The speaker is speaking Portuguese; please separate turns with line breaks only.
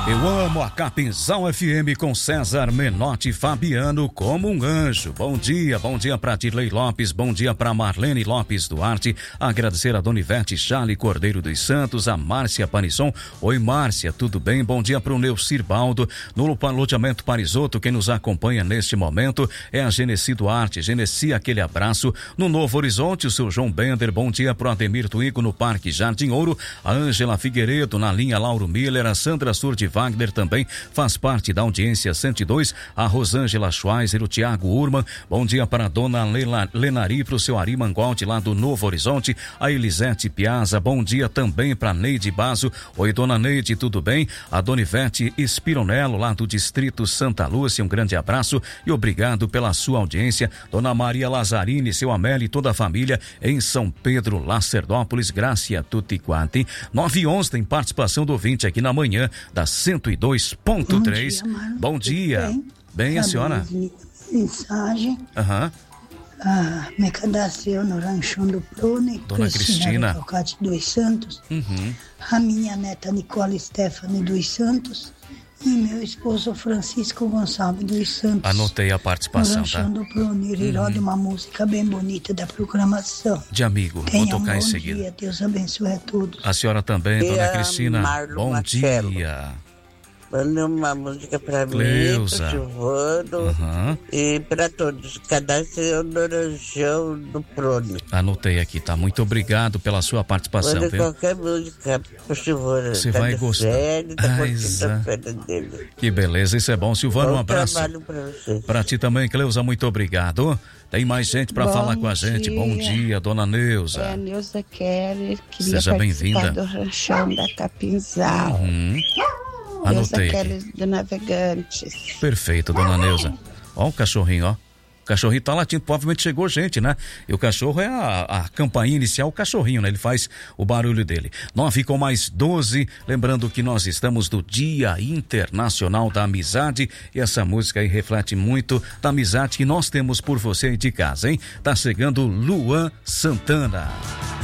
Eu amo a Capinzal FM com César Menotti e Fabiano como um anjo. Bom dia para Dirley Lopes, bom dia para Marlene Lopes Duarte, agradecer a Dona Ivete Chale Cordeiro dos Santos, a Márcia Panisson. Oi Márcia, tudo bem? Bom dia para o Neucir Baldo, no loteamento Parisotto, quem nos acompanha neste momento é a Genesi Duarte. Genesi, aquele abraço. No Novo Horizonte, o seu João Bender, bom dia para o Ademir Tuico no Parque Jardim Ouro, a Ângela Figueiredo na linha Lauro Miller, a Sandra Surdi Wagner também faz parte da audiência 102, a Rosângela Schweizer, o Tiago Urman, bom dia para a Dona Lenari, para o seu Ari Mangold lá do Novo Horizonte, a Elisete Piazza, bom dia também para Neide Basso. Oi Dona Neide, tudo bem? A Dona Ivete Espironello lá do Distrito Santa Lúcia, um grande abraço e obrigado pela sua audiência. Dona Maria Lazzarini, seu Amélie e toda a família em São Pedro, Lacerdópolis, Gracia tutti quanti. 9:11 tem participação do ouvinte aqui na manhã da 102.3. Bom dia. Bem, a senhora?
Mensagem. Me cadastrei no ranchão do Prone.
Dona Cristina
Tocati dos Santos. A minha neta Nicole Stephanie dos Santos. E meu esposo Francisco Gonçalves dos Santos.
Anotei a participação,
tá? Do Prone, de uma música bem bonita da programação.
De amigo, vou tocar em seguida.
Dia, Deus abençoe a todos.
A senhora também, Dona Cristina. Bom
Marcelo.
dia.
Manda uma música pra
Cleusa.
mim, pro Silvano e pra todos. Cadastrei no ranchão do Prone.
Anotei aqui, tá? Muito obrigado pela sua participação.
Manda
Viu?
qualquer música pro Silvano.
Você vai gostar. Que beleza, isso é bom. Silvano, um abraço.
Trabalho pra vocês.
Pra ti também, Cleusa, muito obrigado. Tem mais gente pra falar com a gente. Bom dia, Dona Neuza.
É a Neuza Keller, queria
Seja bem-vinda.
do ranchão da Capinzal.
Anotei
Neuza
aqui.
Keller do Navegantes.
Perfeito, Dona Neuza. Ó o cachorrinho, ó. O cachorrinho tá latindo, provavelmente chegou gente, né? E o cachorro é a campainha inicial, o cachorrinho, né? Ele faz o barulho dele. 9:12, lembrando que nós estamos no Dia Internacional da Amizade e essa música aí reflete muito da amizade que nós temos por você aí de casa, hein? Tá chegando Luan Santana.